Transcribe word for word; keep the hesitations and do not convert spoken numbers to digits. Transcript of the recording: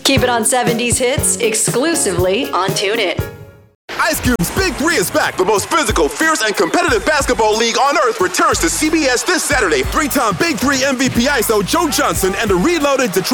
Keep it on seventies Hits exclusively on TuneIn. Ice Cube's Big Three is back. The most physical, fierce, and competitive basketball league on earth returns to C B S this Saturday. Three-time Big Three M V P I S O Joe Johnson and the reloaded Detroit